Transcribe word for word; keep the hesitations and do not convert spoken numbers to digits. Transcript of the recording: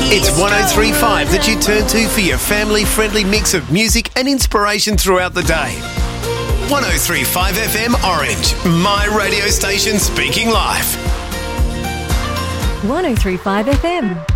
It's one oh three point five that you turn to for your family-friendly mix of music and inspiration throughout the day. one oh three point five F M Orange, my radio station speaking live. one oh three point five F M.